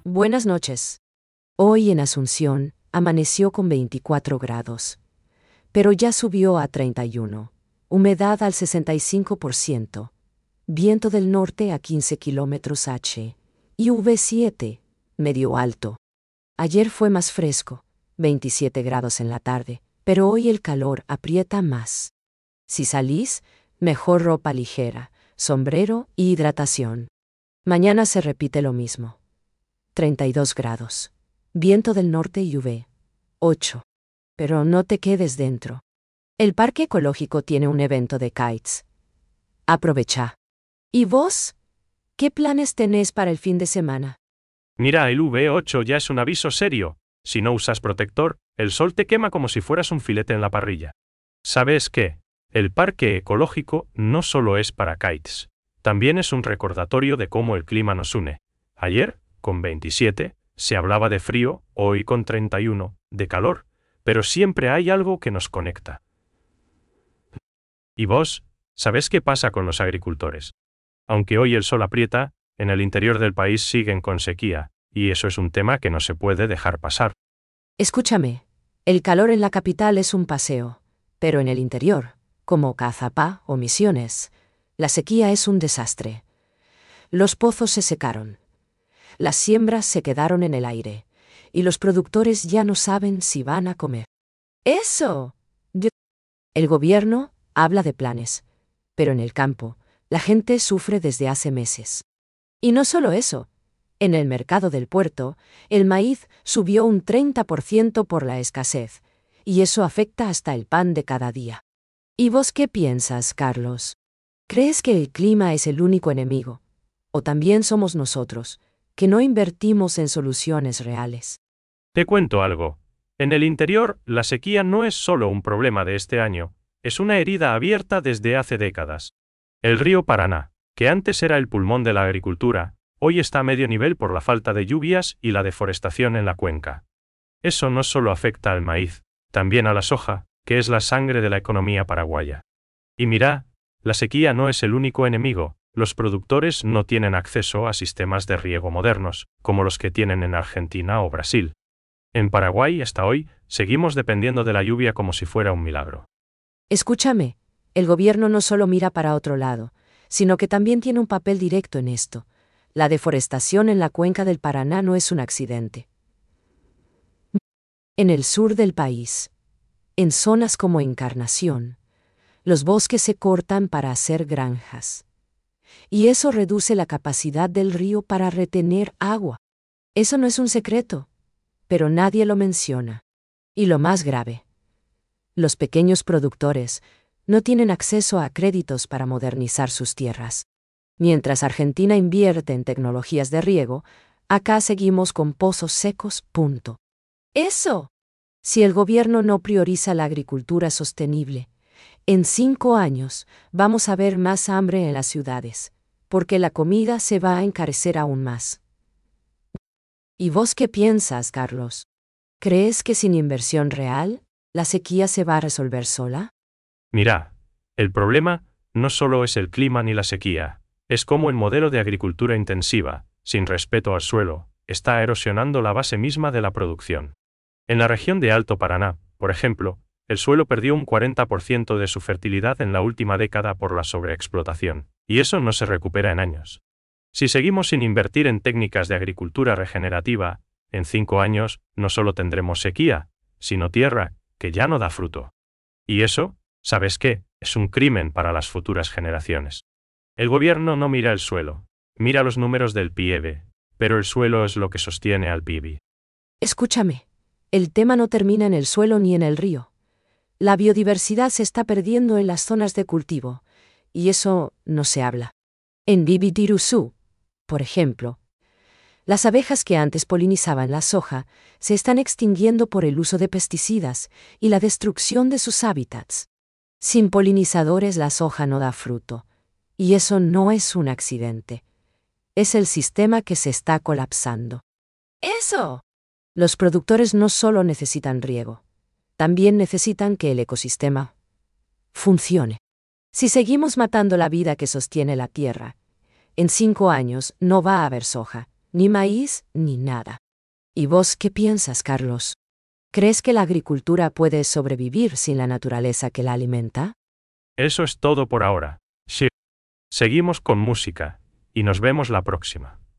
Buenas noches. Hoy en Asunción amaneció con 24 grados, pero ya subió a 31, humedad al 65%, viento del norte a 15 km/h y UV7, medio alto. Ayer fue más fresco, 27 grados en la tarde, pero hoy el calor aprieta más. Si salís, mejor ropa ligera, sombrero y hidratación. Mañana se repite lo mismo. 32 grados. Viento del norte y UV8. Pero no te quedes dentro. El parque ecológico tiene un evento de kites. Aprovecha. ¿Y vos? ¿Qué planes tenés para el fin de semana? Mira, el V8 ya es un aviso serio. Si no usas protector, el sol te quema como si fueras un filete en la parrilla. ¿Sabes qué? El parque ecológico no solo es para kites. También es un recordatorio de cómo el clima nos une. Ayer, con 27, se hablaba de frío, hoy con 31, de calor, pero siempre hay algo que nos conecta. ¿Y vos? ¿Sabés qué pasa con los agricultores? Aunque hoy el sol aprieta, en el interior del país siguen con sequía, y eso es un tema que no se puede dejar pasar. Escúchame, el calor en la capital es un paseo, pero en el interior, como Cazapá o Misiones, la sequía es un desastre. Los pozos se secaron. Las siembras se quedaron en el aire, y los productores ya no saben si van a comer. ¡Eso! El gobierno habla de planes, pero en el campo, la gente sufre desde hace meses. Y no solo eso, en el mercado del puerto, el maíz subió un 30% por la escasez, y eso afecta hasta el pan de cada día. ¿Y vos qué piensas, Carlos? ¿Crees que el clima es el único enemigo? ¿O también somos nosotros, que no invertimos en soluciones reales? Te cuento algo. En el interior, la sequía no es solo un problema de este año, es una herida abierta desde hace décadas. El río Paraná, que antes era el pulmón de la agricultura, hoy está a medio nivel por la falta de lluvias y la deforestación en la cuenca. Eso no solo afecta al maíz, también a la soja, que es la sangre de la economía paraguaya. Y mira, la sequía no es el único enemigo, los productores no tienen acceso a sistemas de riego modernos, como los que tienen en Argentina o Brasil. En Paraguay, hasta hoy, seguimos dependiendo de la lluvia como si fuera un milagro. Escúchame, el gobierno no solo mira para otro lado, sino que también tiene un papel directo en esto. La deforestación en la cuenca del Paraná no es un accidente. En el sur del país, en zonas como Encarnación, los bosques se cortan para hacer granjas. Y eso reduce la capacidad del río para retener agua. Eso no es un secreto, pero nadie lo menciona. Y lo más grave, los pequeños productores no tienen acceso a créditos para modernizar sus tierras. Mientras Argentina invierte en tecnologías de riego, acá seguimos con pozos secos. Eso. Si el gobierno no prioriza la agricultura sostenible, en 5 años vamos a ver más hambre en las ciudades, porque la comida se va a encarecer aún más. ¿Y vos qué piensas, Carlos? ¿Crees que sin inversión real, la sequía se va a resolver sola? Mira, el problema no solo es el clima ni la sequía, es cómo el modelo de agricultura intensiva, sin respeto al suelo, está erosionando la base misma de la producción. En la región de Alto Paraná, por ejemplo, el suelo perdió un 40% de su fertilidad en la última década por la sobreexplotación, y eso no se recupera en años. Si seguimos sin invertir en técnicas de agricultura regenerativa, en 5 años no solo tendremos sequía, sino tierra que ya no da fruto. Y eso, ¿sabes qué? Es un crimen para las futuras generaciones. El gobierno no mira el suelo, mira los números del PIB, pero el suelo es lo que sostiene al PIB. Escúchame, el tema no termina en el suelo ni en el río. La biodiversidad se está perdiendo en las zonas de cultivo, y eso no se habla. En Bibitiruzú, por ejemplo, las abejas que antes polinizaban la soja se están extinguiendo por el uso de pesticidas y la destrucción de sus hábitats. Sin polinizadores la soja no da fruto, y eso no es un accidente. Es el sistema que se está colapsando. ¡Eso! Los productores no solo necesitan riego, también necesitan que el ecosistema funcione. Si seguimos matando la vida que sostiene la tierra, en 5 años no va a haber soja, Ni maíz, ni nada. ¿Y vos qué piensas, Carlos? ¿Crees que la agricultura puede sobrevivir sin la naturaleza que la alimenta? Eso es todo por ahora. Sí. Seguimos con música, y nos vemos la próxima.